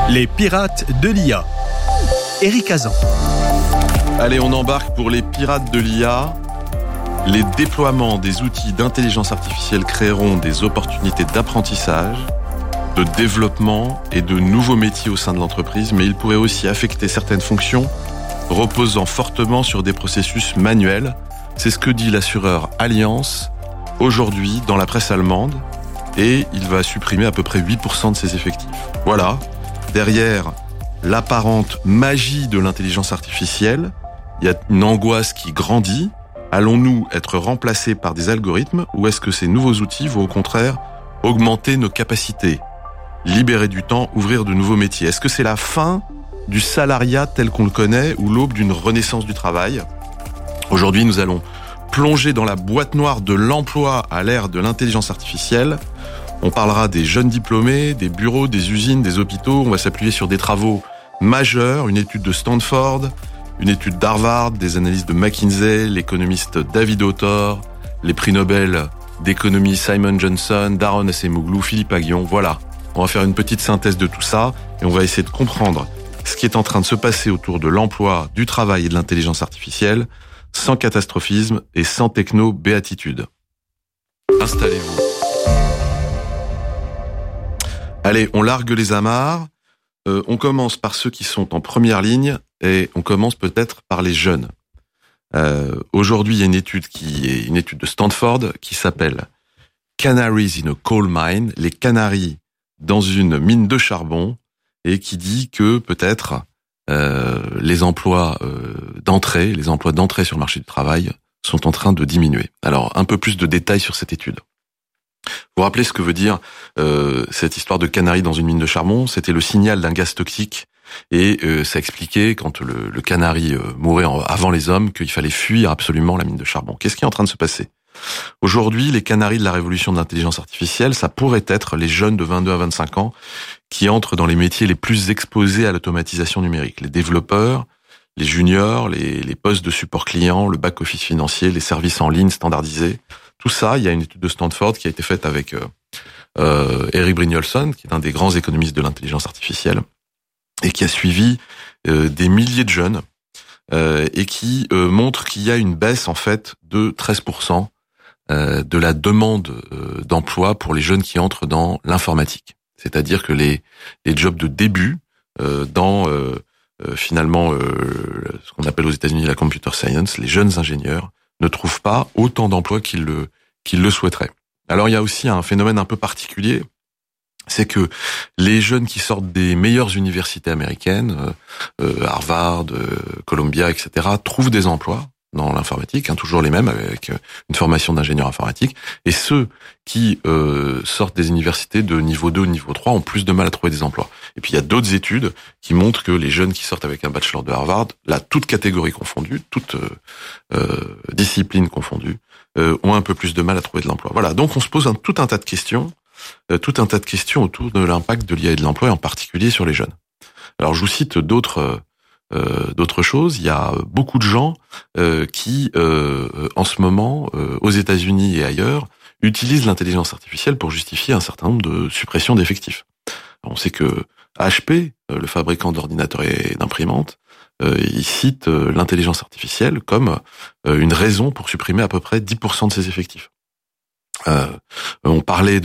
Les pirates de l'IA. Éric Hazan. Allez, on embarque pour les pirates de l'IA. Les déploiements des outils d'intelligence artificielle créeront des opportunités d'apprentissage, de développement et de nouveaux métiers au sein de l'entreprise, mais ils pourraient aussi affecter certaines fonctions reposant fortement sur des processus manuels. C'est ce que dit l'assureur Allianz aujourd'hui dans la presse allemande, et il va supprimer à peu près 8% de ses effectifs. Voilà, derrière l'apparente magie de l'intelligence artificielle, il y a une angoisse qui grandit. Allons-nous être remplacés par des algorithmes, ou est-ce que ces nouveaux outils vont au contraire augmenter nos capacités, libérer du temps, ouvrir de nouveaux métiers? Est-ce que c'est la fin du salariat tel qu'on le connaît ou l'aube d'une renaissance du travail? Aujourd'hui, nous allons plonger dans la boîte noire de l'emploi à l'ère de l'intelligence artificielle. On parlera des jeunes diplômés, des bureaux, des usines, des hôpitaux. On va s'appuyer sur des travaux majeurs, une étude de Stanford, une étude d'Harvard, des analyses de McKinsey, l'économiste David Autor, les prix Nobel d'économie Simon Johnson, Daron Acemoglu, Philippe Aghion. Voilà, on va faire une petite synthèse de tout ça et on va essayer de comprendre ce qui est en train de se passer autour de l'emploi, du travail et de l'intelligence artificielle, sans catastrophisme et sans techno-béatitude. Installez-vous. Allez, on largue les amarres. On commence par ceux qui sont en première ligne et on commence peut-être par les jeunes. Aujourd'hui, il y a une étude de Stanford qui s'appelle Canaries in a Coal Mine, les canaris dans une mine de charbon, et qui dit que peut-être les emplois d'entrée sur le marché du travail sont en train de diminuer. Alors, un peu plus de détails sur cette étude. Vous vous rappelez ce que veut dire cette histoire de canaris dans une mine de charbon? C'était le signal d'un gaz toxique, et ça expliquait, quand le canari mourait avant les hommes, qu'il fallait fuir absolument la mine de charbon. Qu'est-ce qui est en train de se passer? Aujourd'hui, les canaris de la révolution de l'intelligence artificielle, ça pourrait être les jeunes de 22 à 25 ans qui entrent dans les métiers les plus exposés à l'automatisation numérique. Les développeurs, les juniors, les postes de support client, le back-office financier, les services en ligne standardisés. Tout ça, il y a une étude de Stanford qui a été faite avec Eric Brynjolfsson, qui est un des grands économistes de l'intelligence artificielle, et qui a suivi des milliers de jeunes, et qui montre qu'il y a une baisse en fait de 13% de la demande d'emploi pour les jeunes qui entrent dans l'informatique. C'est-à-dire que les jobs de début dans finalement ce qu'on appelle aux États-Unis la computer science, les jeunes ingénieurs ne trouvent pas autant d'emplois qu'ils le souhaiteraient. Alors il y a aussi un phénomène un peu particulier, c'est que les jeunes qui sortent des meilleures universités américaines, Harvard, Columbia, etc., trouvent des emplois dans l'informatique, toujours les mêmes, avec une formation d'ingénieur informatique, et ceux qui sortent des universités de niveau 2 ou niveau 3 ont plus de mal à trouver des emplois. Et puis il y a d'autres études qui montrent que les jeunes qui sortent avec un bachelor de Harvard, là, toutes catégories confondues, toutes disciplines confondues, ont un peu plus de mal à trouver de l'emploi. Voilà, donc on se pose tout un tas de questions autour de l'impact de l'IA et de l'emploi, et en particulier sur les jeunes. Alors je vous cite d'autres choses. Il y a beaucoup de gens qui, en ce moment, aux États-Unis et ailleurs, utilisent l'intelligence artificielle pour justifier un certain nombre de suppressions d'effectifs. On sait que HP, le fabricant d'ordinateurs et d'imprimantes, il cite l'intelligence artificielle comme une raison pour supprimer à peu près 10% de ses effectifs. On parlait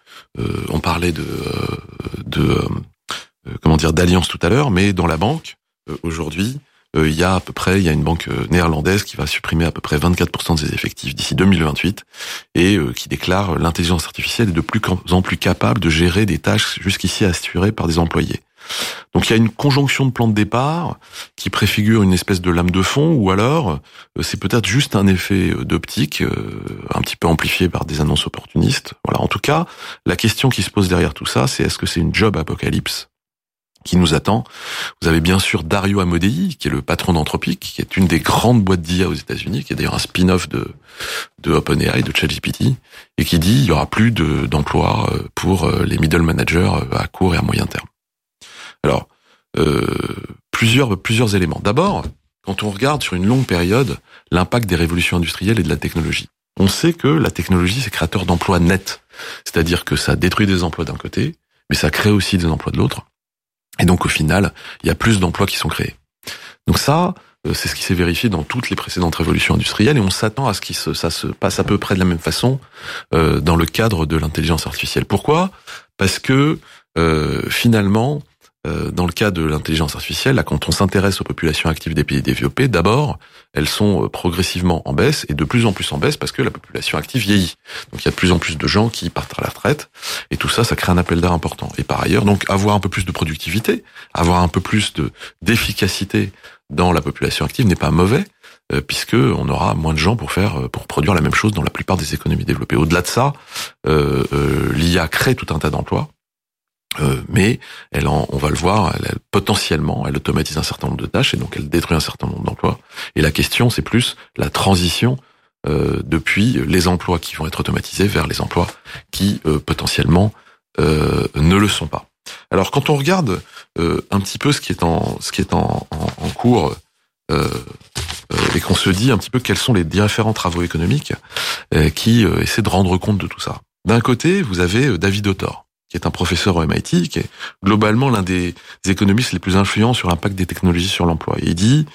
d'alliance tout à l'heure, mais dans la banque, aujourd'hui, il y a une banque néerlandaise qui va supprimer à peu près 24% de ses effectifs d'ici 2028, et qui déclare l'intelligence artificielle est de plus en plus capable de gérer des tâches jusqu'ici assurées par des employés. Donc il y a une conjonction de plans de départ qui préfigure une espèce de lame de fond, ou alors c'est peut-être juste un effet d'optique un petit peu amplifié par des annonces opportunistes. Voilà. En tout cas, la question qui se pose derrière tout ça, c'est est-ce que c'est une job apocalypse qui nous attend? Vous avez bien sûr Dario Amodei, qui est le patron d'Anthropic, qui est une des grandes boîtes d'IA aux États-Unis, qui est d'ailleurs un spin-off de OpenAI, de ChatGPT, et qui dit il y aura plus d'emplois pour les middle managers à court et à moyen terme. Alors, plusieurs éléments. D'abord, quand on regarde sur une longue période l'impact des révolutions industrielles et de la technologie, on sait que la technologie, c'est créateur d'emplois nets. C'est-à-dire que ça détruit des emplois d'un côté, mais ça crée aussi des emplois de l'autre. Et donc au final, il y a plus d'emplois qui sont créés. Donc ça, c'est ce qui s'est vérifié dans toutes les précédentes révolutions industrielles, et on s'attend à ce que ça se passe à peu près de la même façon dans le cadre de l'intelligence artificielle. Pourquoi ? Parce que finalement, dans le cas de l'intelligence artificielle, là, quand on s'intéresse aux populations actives des pays développés, d'abord, elles sont progressivement en baisse, et de plus en plus en baisse parce que la population active vieillit. Donc il y a de plus en plus de gens qui partent à la retraite, et tout ça, ça crée un appel d'air important. Et par ailleurs, donc avoir un peu plus de productivité, avoir un peu plus d'efficacité dans la population active n'est pas mauvais, puisque on aura moins de gens pour produire la même chose dans la plupart des économies développées. Au-delà de ça, l'IA crée tout un tas d'emplois. Mais on va le voir, potentiellement, elle automatise un certain nombre de tâches et donc elle détruit un certain nombre d'emplois. Et la question, c'est plus la transition depuis les emplois qui vont être automatisés vers les emplois qui potentiellement ne le sont pas. Alors, quand on regarde un petit peu ce qui est en cours et qu'on se dit un petit peu quels sont les différents travaux économiques qui essaient de rendre compte de tout ça. D'un côté, vous avez David Autor, qui est un professeur au MIT, qui est globalement l'un des économistes les plus influents sur l'impact des technologies sur l'emploi. Et il dit,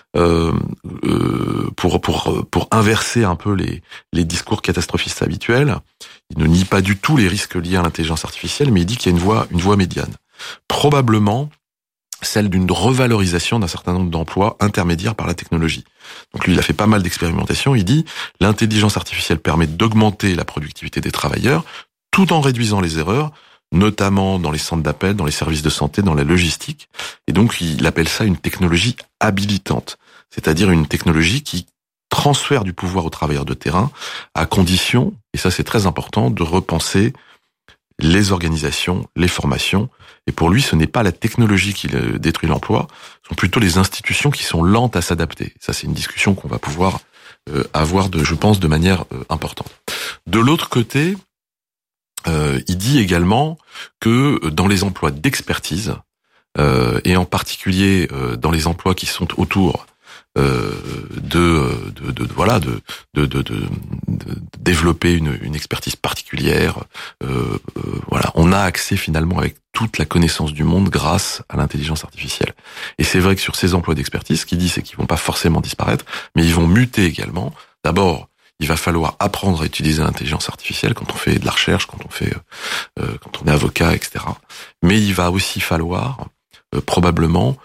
pour inverser un peu les discours catastrophistes habituels, il ne nie pas du tout les risques liés à l'intelligence artificielle, mais il dit qu'il y a une voie médiane. Probablement celle d'une revalorisation d'un certain nombre d'emplois intermédiaires par la technologie. Donc lui, il a fait pas mal d'expérimentations. Il dit, l'intelligence artificielle permet d'augmenter la productivité des travailleurs, tout en réduisant les erreurs, notamment dans les centres d'appel, dans les services de santé, dans la logistique. Et donc, il appelle ça une technologie habilitante, c'est-à-dire une technologie qui transfère du pouvoir aux travailleurs de terrain, à condition, et ça c'est très important, de repenser les organisations, les formations. Et pour lui, ce n'est pas la technologie qui détruit l'emploi, ce sont plutôt les institutions qui sont lentes à s'adapter. Ça, c'est une discussion qu'on va pouvoir avoir, je pense, de manière importante. De l'autre côté, il dit également que dans les emplois d'expertise, et en particulier dans les emplois qui sont autour de développer une expertise particulière, voilà, on a accès finalement avec toute la connaissance du monde grâce à l'intelligence artificielle. Et c'est vrai que sur ces emplois d'expertise, ce qu'il dit, c'est qu'ils vont pas forcément disparaître, mais ils vont muter également. D'abord, il va falloir apprendre à utiliser l'intelligence artificielle quand on fait de la recherche, quand on est avocat, etc. Mais il va aussi falloir probablement,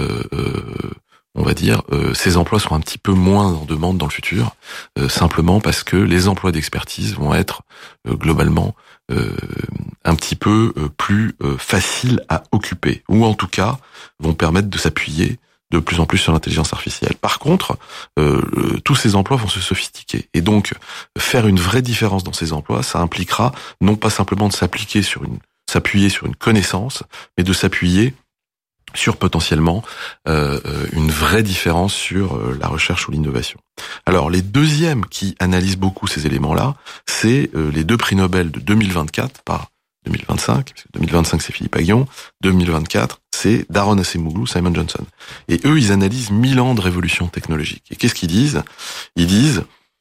on va dire, ces emplois seront un petit peu moins en demande dans le futur, simplement parce que les emplois d'expertise vont être globalement un petit peu plus faciles à occuper, ou en tout cas vont permettre de s'appuyer de plus en plus sur l'intelligence artificielle. Par contre, tous ces emplois vont se sophistiquer. Et donc, faire une vraie différence dans ces emplois, ça impliquera non pas simplement de s'appuyer sur une connaissance, mais de s'appuyer sur potentiellement une vraie différence sur la recherche ou l'innovation. Alors, les deuxièmes qui analysent beaucoup ces éléments-là, c'est les deux prix Nobel de 2024, pas 2025, parce que 2025 c'est Philippe Aghion, 2024 c'est Daron Acemoglu, Simon Johnson. Et eux, ils analysent 1000 ans de révolution technologique. Et qu'est-ce qu'ils disent ? Ils disent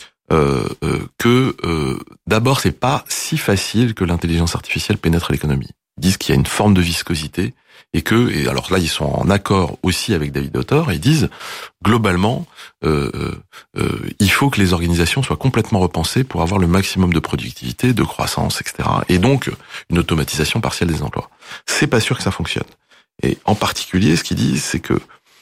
que d'abord, c'est pas si facile que l'intelligence artificielle pénètre l'économie. Ils disent qu'il y a une forme de viscosité et alors là, ils sont en accord aussi avec David Autor et ils disent globalement, il faut que les organisations soient complètement repensées pour avoir le maximum de productivité, de croissance, etc. Et donc une automatisation partielle des emplois. C'est pas sûr que ça fonctionne. Et en particulier, ce qu'ils disent, c'est que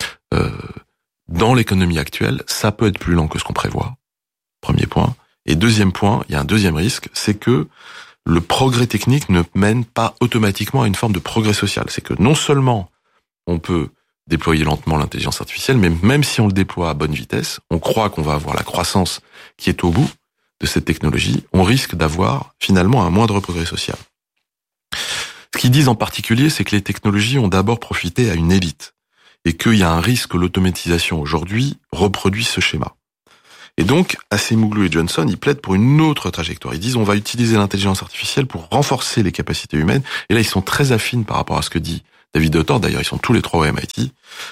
dans l'économie actuelle, ça peut être plus lent que ce qu'on prévoit. Premier point. Et deuxième point, il y a un deuxième risque, c'est que le progrès technique ne mène pas automatiquement à une forme de progrès social. C'est que non seulement on peut déployer lentement l'intelligence artificielle, mais même si on le déploie à bonne vitesse, on croit qu'on va avoir la croissance qui est au bout de cette technologie, on risque d'avoir finalement un moindre progrès social. Ce qu'ils disent en particulier, c'est que les technologies ont d'abord profité à une élite et qu'il y a un risque que l'automatisation aujourd'hui reproduise ce schéma. Et donc, Acemoglu et Johnson, ils plaident pour une autre trajectoire. Ils disent on va utiliser l'intelligence artificielle pour renforcer les capacités humaines. Et là, ils sont très affines par rapport à ce que dit David Autor. D'ailleurs, ils sont tous les trois au MIT.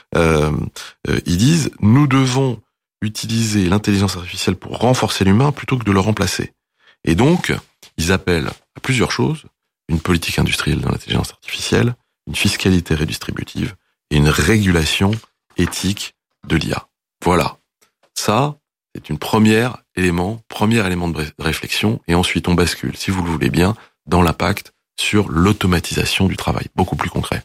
Ils disent nous devons utiliser l'intelligence artificielle pour renforcer l'humain plutôt que de le remplacer. Et donc, ils appellent à plusieurs choses. Une politique industrielle de l'intelligence artificielle, une fiscalité redistributive et une régulation éthique de l'IA. Voilà. Ça, c'est une premier élément de réflexion, et ensuite on bascule, si vous le voulez bien, dans l'impact sur l'automatisation du travail, beaucoup plus concret.